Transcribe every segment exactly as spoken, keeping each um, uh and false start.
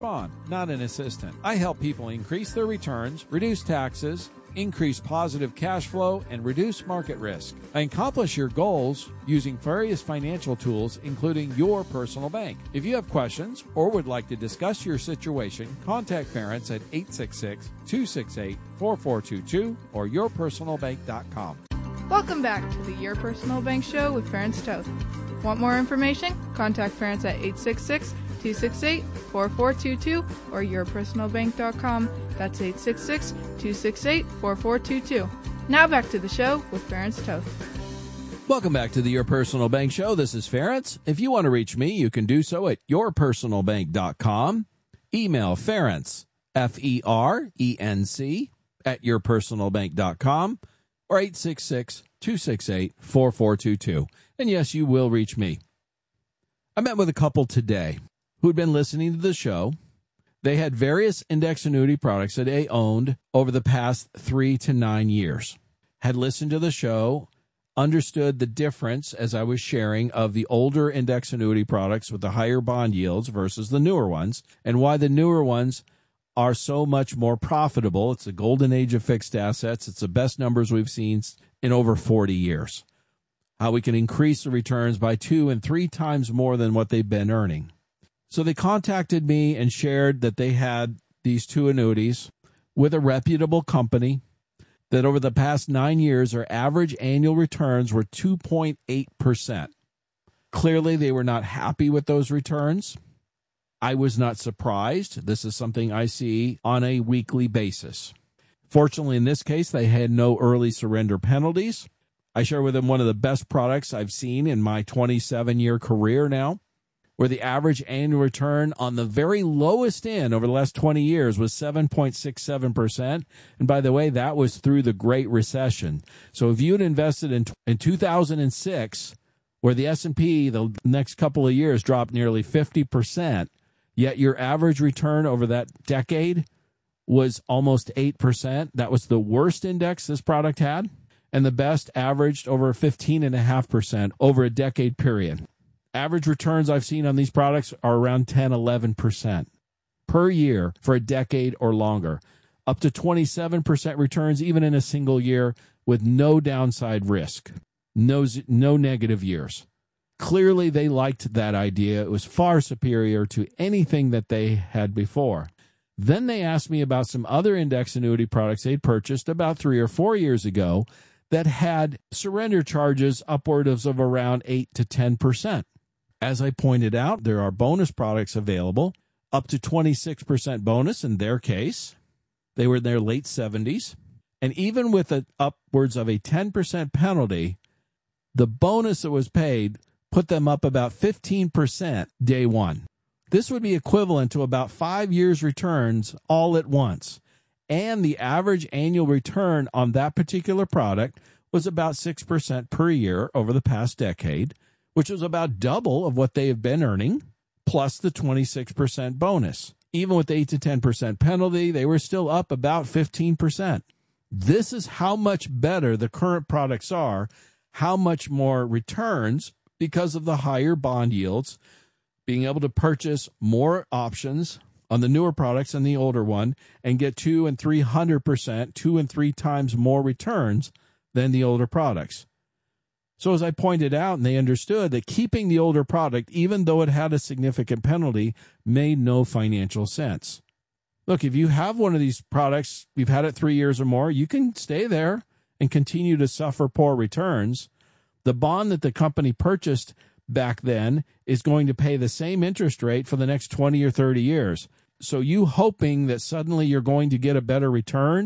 Ron, not an assistant. I help people increase their returns, reduce taxes, increase positive cash flow, and reduce market risk. I accomplish your goals using various financial tools, including your personal bank. If you have questions or would like to discuss your situation, contact Ference at eight six six, two six eight, four four two two or your personal bank dot com. Welcome back to the Your Personal Bank Show with Ference Toth. Want more information? Contact Ference at eight six six, two six eight, four four two two or your personal bank dot com. That's eight six six, two six eight, four four two two. Now back to the show with Ference Toth. Welcome back to the Your Personal Bank Show. This is Ference. If you want to reach me, you can do so at your personal bank dot com. Email Ference, F E R E N C, at your personal bank dot com or eight six six, two six eight, four four two two. And yes, you will reach me. I met with a couple today who'd been listening to the show. They had various index annuity products that they owned over the past three to nine years, had listened to the show, understood the difference, as I was sharing, of the older index annuity products with the higher bond yields versus the newer ones, and why the newer ones are so much more profitable. It's the golden age of fixed assets. It's the best numbers we've seen in over forty years. How we can increase the returns by two and three times more than what they've been earning. So they contacted me and shared that they had these two annuities with a reputable company, that over the past nine years, their average annual returns were two point eight percent. Clearly, they were not happy with those returns. I was not surprised. This is something I see on a weekly basis. Fortunately, in this case, they had no early surrender penalties. I share with them one of the best products I've seen in my twenty-seven-year career now, where the average annual return on the very lowest end over the last twenty years was seven point six seven percent. And by the way, that was through the Great Recession. So if you had invested in, in two thousand six, where the S and P the next couple of years dropped nearly fifty percent, yet your average return over that decade was almost eight percent. That was the worst index this product had. And the best averaged over fifteen point five percent over a decade period. Average returns I've seen on these products are around ten, eleven percent per year for a decade or longer, up to twenty-seven percent returns even in a single year with no downside risk, no, no negative years. Clearly, they liked that idea. It was far superior to anything that they had before. Then they asked me about some other index annuity products they'd purchased about three or four years ago that had surrender charges upwards of around eight to ten percent. As I pointed out, there are bonus products available, up to twenty-six percent bonus in their case. They were in their late seventies. And even with a, upwards of a ten percent penalty, the bonus that was paid put them up about fifteen percent day one. This would be equivalent to about five years' returns all at once. And the average annual return on that particular product was about six percent per year over the past decade, which was about double of what they have been earning, plus the twenty-six percent bonus. Even with the eight to ten percent penalty, they were still up about fifteen percent. This is how much better the current products are, how much more returns because of the higher bond yields, being able to purchase more options on the newer products than the older one and get two and three hundred percent, two and three times more returns than the older products. So as I pointed out, and they understood that keeping the older product, even though it had a significant penalty, made no financial sense. Look, if you have one of these products, you've had it three years or more, you can stay there and continue to suffer poor returns. The bond that the company purchased back then is going to pay the same interest rate for the next twenty or thirty years. So you hoping that suddenly you're going to get a better return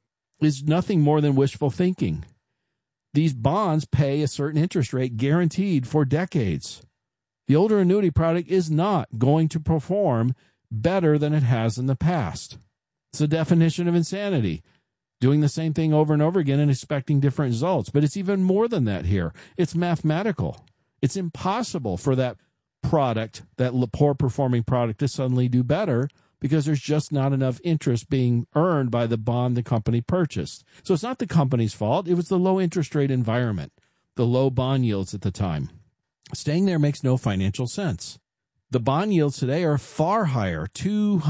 is nothing more than wishful thinking. These bonds pay a certain interest rate guaranteed for decades. The older annuity product is not going to perform better than it has in the past. It's the definition of insanity. Doing the same thing over and over again and expecting different results. But it's even more than that here. It's mathematical. It's impossible for that product, that poor performing product, to suddenly do better because there's just not enough interest being earned by the bond the company purchased. So it's not the company's fault. It was the low interest rate environment, the low bond yields at the time. Staying there makes no financial sense. The bond yields today are far higher, two